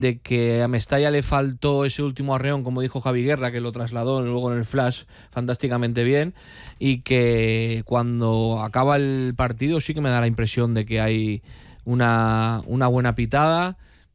de que a Mestalla le faltó ese último arreón, como dijo Javi Guerra, que lo trasladó luego en el flash fantásticamente bien, y que cuando acaba el partido sí que me da la impresión de que hay una buena pitada,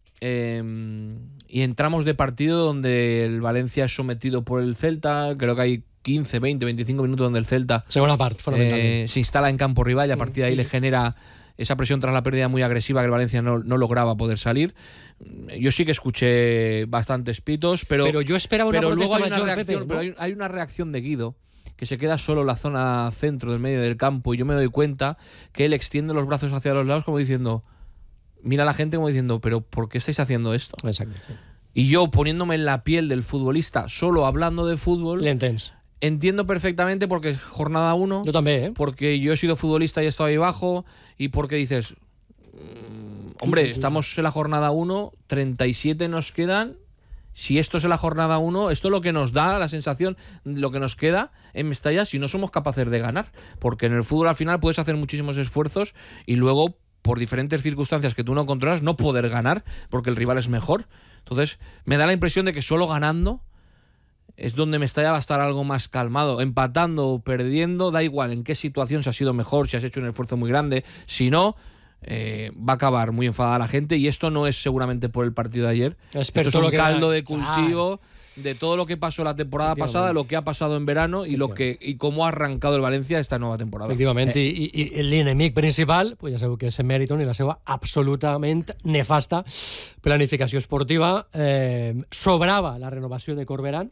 y entramos de partido donde el Valencia es sometido por el Celta. Creo que hay 15, 20, 25 minutos donde el Celta segunda parte, se instala en campo rival y a partir de ahí le genera esa presión tras la pérdida muy agresiva que el Valencia no lograba poder salir. Yo sí que escuché bastantes pitos, pero yo esperaba una protesta mayor, Pepe, ¿no? Pero hay una reacción de Guido, que se queda solo en la zona centro del medio del campo, y yo me doy cuenta que él extiende los brazos hacia los lados como diciendo, mira a la gente como diciendo, pero ¿por qué estáis haciendo esto? Exacto. Y yo, poniéndome en la piel del futbolista, solo hablando de fútbol, entiendo perfectamente, porque es jornada 1. Yo también, porque yo he sido futbolista y he estado ahí abajo, y porque dices, hombre, estamos en la jornada 1, 37 nos quedan. Si esto es en la jornada 1, esto es lo que nos da la sensación, lo que nos queda en Mestalla si no somos capaces de ganar. Porque en el fútbol al final puedes hacer muchísimos esfuerzos y luego, por diferentes circunstancias que tú no controlas, no poder ganar porque el rival es mejor. Entonces, me da la impresión de que solo ganando es donde Mestalla va a estar algo más calmado. Empatando o perdiendo, da igual en qué situación, si has sido mejor, si has hecho un esfuerzo muy grande. Si no, va a acabar muy enfadada la gente, y esto no es seguramente por el partido de ayer. Esto es un caldo de cultivo de todo lo que pasó la temporada pasada, lo que ha pasado en verano y cómo ha arrancado el Valencia esta nueva temporada. Efectivament, i l'enemic principal, pues ja sabeu que és Meriton i la seva absolutament nefasta planificació esportiva. Sobrava la renovació de Corberán,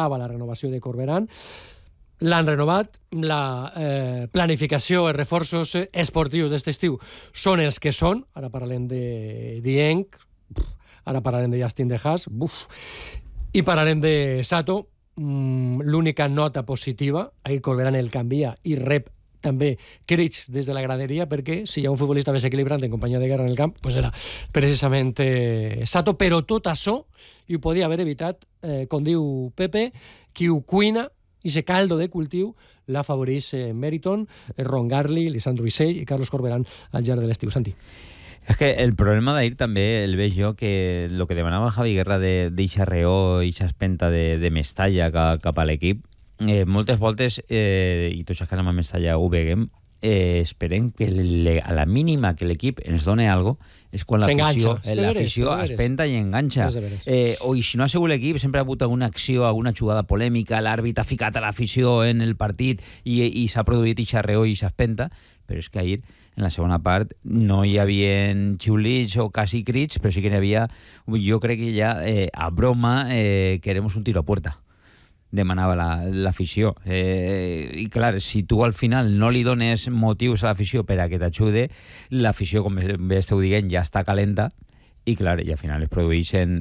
l'han renovat, la planificació, els reforços esportius d'aquest estiu són els que són. Ara parlem de Dieng, ara parlem de Justin De Haas, i parlarem de Sato. L'única nota positiva, ahir Corberán el canvia i rep també crits des de la graderia, perquè si hi ha un futbolista més equilibrant en companyia de Guerra en el camp, pues era precisament Sato. Però tot això i ho podia haver evitat, com diu Pepe, qui ho cuina, i ese caldo de cultiu l'afavoreix Meriton, Ron Garli, Lisandro Isell i Carlos Corberán al llarg de l'estiu. Santi. És que el problema d'ahir també el veig jo, que el que demanava Javi Guerra d'eixa reó, eixa espenta de Mestalla cap a l'equip, moltes voltes, i tots els que anem a Mestalla ho veiem, esperem que a la mínima que l'equip ens doni alguna cosa és quan l'afició espenta i enganxa. O si no ha sigut l'equip, sempre ha hagut alguna acció, alguna jugada polèmica, l'àrbit ha ficat a l'afició en el partit i s'ha produït i xarreó i s'espenta, però és que ahir en la segona part no hi havia xiulits o quasi crits, però sí que hi havia, jo crec que ja a broma, queremos un tiro a puerta, demanava l'afició. I clar, si tu al final no li dones motius a l'afició per a que t'ajude, l'afició, com bé esteu dient, ja està calenta, i clar, i al final es produeix en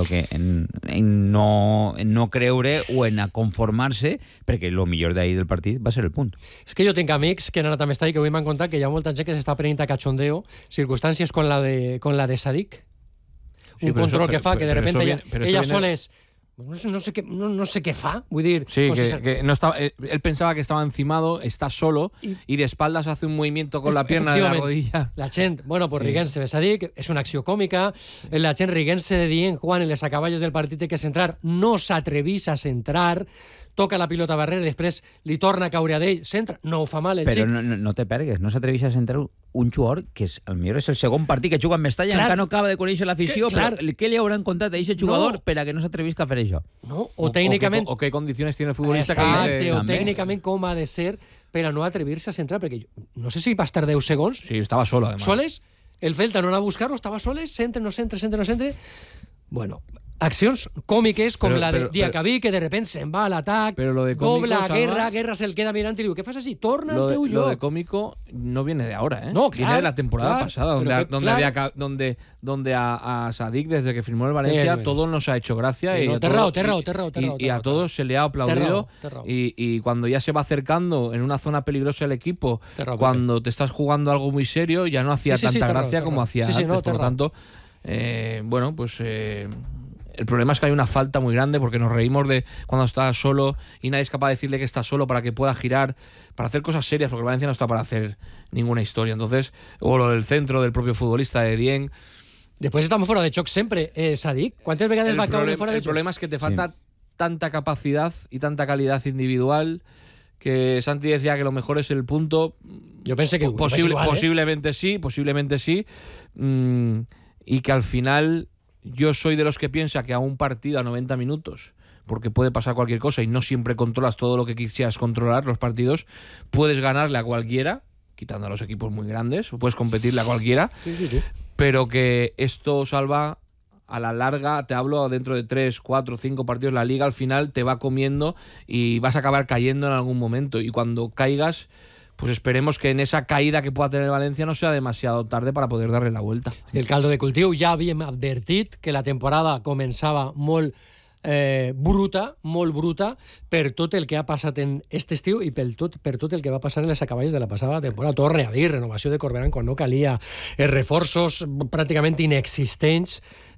no creure o en conformar-se, perquè el millor d'ahir del partit va ser el punt. És que jo tinc amics que han anat a Mestalla i que avui m'han contat que hi ha molta gent que s'està prenent a cachondeo circumstàncies con la de Sadik, un control que fa que de repente ella sola és... No sé qué fa, vull dir... Sí, que no estaba, él pensaba que estaba encimado, está solo y de espaldas hace un movimiento con la pierna de la rodilla. La gent, bueno, pues sí. Riguent-se de Sadik, és una acció còmica, la gent riguent-se de Dieng, Juan, en les acaballes del partit té que centrar, no s'atrevís a centrar, toca la pilota barrera, després li torna a caure a d'ell, centra, no ho fa mal el xic. Però no te pergues, no s'atrevís a centrar un jugador que potser és el segon partit que juga en Mestalla, encara no acaba de conèixer l'afició, però què li hauran contat a aquest jugador per a que no s'atrevís a fer això? No, o tècnicament... O què condicions té el futbolista. Exacte, o tècnicament com ha de ser per a no atrevir-se a centrar, perquè no sé si va estar 10 segons. Sí, estava solo, además. Soles, el Celta no anava a buscar-lo, estava soles, centre. Bueno, accions còmiques com la de Diacabí, que de repente se'n va a l'atac, dobla a Guerra se el queda mirant i diu, ¿qué fas así? Torna al teu lloc. Lo de cómico no viene de ahora, ¿eh? No, viene de la temporada pasada, donde a Sadik, desde que firmó el Valencia, todo nos ha hecho gracia. Sí, y a todos se le ha aplaudido. Y cuando ya se va acercando en una zona peligrosa el equipo, cuando te estás jugando algo muy serio, ya no hacía tanta gracia como hacía antes. Por lo tanto, bueno, pues... El problema es que hay una falta muy grande, porque nos reímos de cuando está solo y nadie es capaz de decirle que está solo para que pueda girar, para hacer cosas serias, porque el Valencia no está para hacer ninguna historia. Entonces, o lo del centro del propio futbolista de Dieng. Després estamos fora de xoc sempre, Sadik. ¿Quantes vegades va caure fora de xoc? El problema es que te falta tanta capacidad y tanta calidad individual que Santi decía que lo mejor es el punto. Yo pensé que posiblemente sí, y que al final yo soy de los que piensa que a un partido a 90 minutos, porque puede pasar cualquier cosa y no siempre controlas todo lo que quisieras controlar los partidos, puedes ganarle a cualquiera, quitando a los equipos muy grandes, puedes competirle a cualquiera, Sí. pero que esto salva a la larga, te hablo dentro de 3, 4, 5 partidos, la liga al final te va comiendo y vas a acabar cayendo en algún momento, y cuando caigas, pues esperemos que en esa caída que pueda tener Valencia no sea demasiado tarde para poder darle la vuelta. El caldo de cultiu, ja havíem advertit que la temporada començava molt bruta per tot el que ha passat en este estiu i per tot el que va passar en les acaballes de la passada temporada. Torne a dir, renovació de Corberán quan no calia, reforços pràcticament inexistents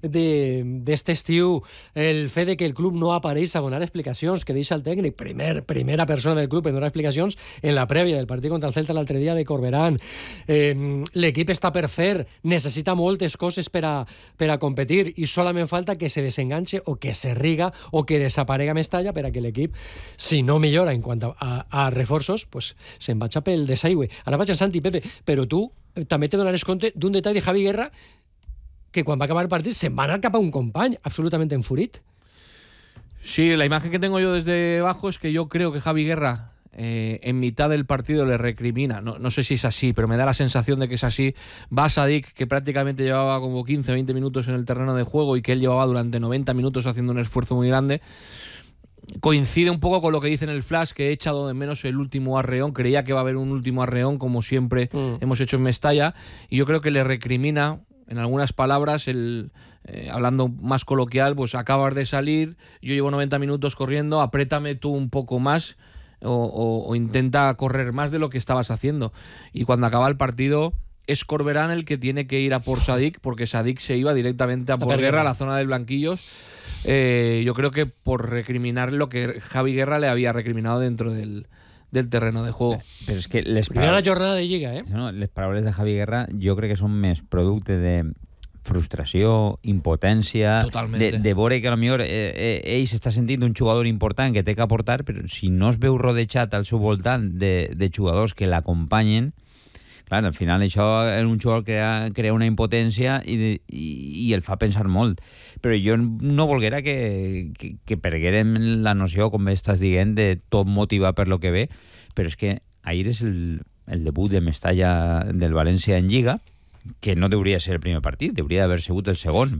d'este estiu, el fet de que el club no apareix a donar explicacions, que deixa el tècnic, primera persona del club en donar explicacions en la prèvia del partit contra el Celta l'altre dia de Corberán. L'equip està per fer, necessita moltes coses per a competir i solament falta que se desenganxe o que se riga o que desaparega Mestalla per a que l'equip, si no millora en quant a reforços, pues se'n vaig pel desaigüe. Ara vaig a Santi, Pepe, però tu també te donaràs compte d'un detall de Javi Guerra, que quan va acabar el partit se'n va anar cap a un company absolutament enfurit. Sí, la imagen que tengo yo desde abajo es que yo creo que Javi Guerra en mitad del partido le recrimina, no sé si es así, pero me da la sensación de que es así, va a Sadik, que prácticamente llevaba como 15-20 minutos en el terreno de juego y que él llevaba durante 90 minutos haciendo un esfuerzo muy grande. Coincide un poco con lo que dice en el flash, que he echado de menos el último arreón, creía que va a haber un último arreón como siempre hemos hecho en Mestalla, y yo creo que le recrimina en algunas palabras, hablando más coloquial, pues acabas de salir, yo llevo 90 minutos corriendo, apriétame tú un poco más o intenta correr más de lo que estabas haciendo. Y cuando acaba el partido es Corberán el que tiene que ir a por Sadik, porque Sadik se iba directamente a por Guerra a la zona del Blanquillos. Yo creo que por recriminar lo que Javi Guerra le había recriminado dentro del terreno de juego. Però és que Primera jornada de Lliga, no, les paraules de Javi Guerra jo crec que són més producte de frustració, impotència, de veure que potser ell s'està sentint un jugador important que té que aportar, però si no es veu rodejat al seu voltant de jugadors que l'acompanyen, clar, al final això és un jugador que crea una impotència i el fa pensar molt. Però jo no volguera que perguérem la noció, com estàs dient, de tot motivar per lo que ve, però és que ahir és el debut de Mestalla del València en Lliga, que no hauria de ser el primer partit, hauria d'haver sigut el segon.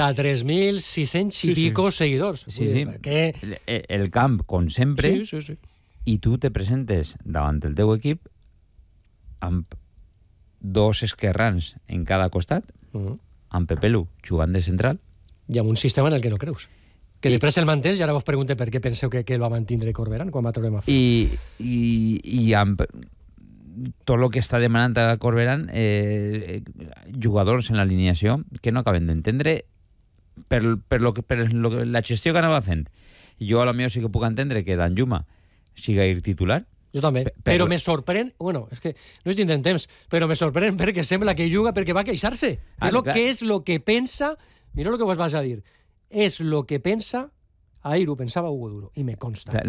43.600 i pico seguidors. Sí. El camp, com sempre, i tu te presentes davant el teu equip amb dos esquerrans en cada costat, amb Pepelu jugant de central. I amb un sistema en el que no creus. Que després el mantens i ara vos pregunte per què penseu que el va mantindre Corberán quan va trobar a fer. I amb tot el que està demanant a Corberán, jugadors en l'alineació que no acaben d'entendre per la gestió que anava fent. Jo a lo millor sí que puc entendre que Danjuma siga ir titular. Jo també, però me sorprèn, bueno, és que no estic en temps, però me sorprèn perquè sembla que juga perquè va queixar-se. Què és lo que pensa, mira lo que vos vas a dir, és lo que pensa, ahir ho pensava Hugo Duro, i me consta.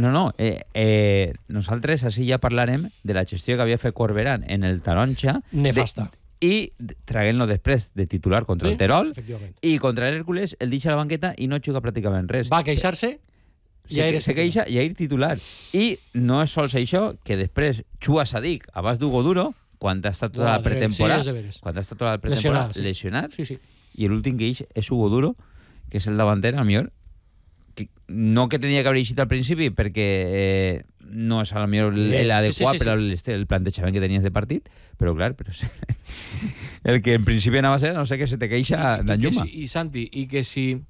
Nosaltres així ja parlarem de la gestió que havia fet Corberán en el Taronja. Nefasta. I traguent-lo després de titular contra el Terol, i contra l'Hèrcules el deixa a la banqueta i no juga pràcticament res. Va queixar-se, se queixa i ahir titular. I no és sols això, que després juga Sadik abans d'Hugo Duro, quan ha estat tota la pretemporada, lesionat, i l'últim que és Hugo Duro, que és el davanter, a millor, no que tenia que haver eixit al principi, perquè no és a millor l'adequat per el plantejament que tenies de partit, però clar, el que en principi anava a ser, no sé, que se te queixa Danjuma. Y Santi, y que si...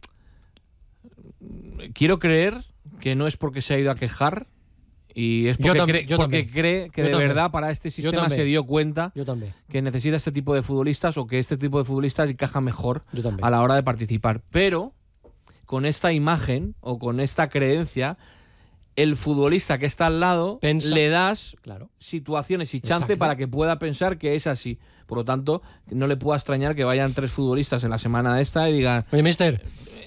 Quiero creer que no es porque se ha ido a quejar y es porque cree que de verdad para este sistema se dio cuenta que necesita este tipo de futbolistas o que este tipo de futbolistas encaja mejor a la hora de participar. Pero con esta imagen o con esta creencia el futbolista que está al lado Pensa. le das Claro. situaciones y chance Exacto. para que pueda pensar que es así. Por lo tanto, no le pueda extrañar que vayan 3 futbolistas en la semana esta y digan, Oye, mister,